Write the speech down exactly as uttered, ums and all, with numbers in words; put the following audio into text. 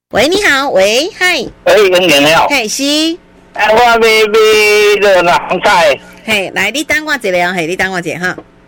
喂，你好，喂，嗨， 喂，恩年你好， 嘿，是， 哎，我要买买热南菜， 嘿，来，你等我一下哦，嘿，你等我一下哈。